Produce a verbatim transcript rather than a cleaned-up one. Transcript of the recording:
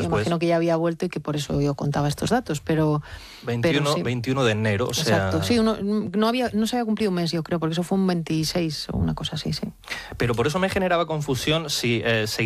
después. Me imagino que ya había vuelto y que por eso yo contaba estos datos, pero... veintiuno, pero sí. veintiuno de enero, o sea... Exacto, sí, uno, no, había, no se había cumplido un mes, yo creo, porque eso fue un veintiséis o una cosa así, sí. Pero por eso me generaba confusión si eh,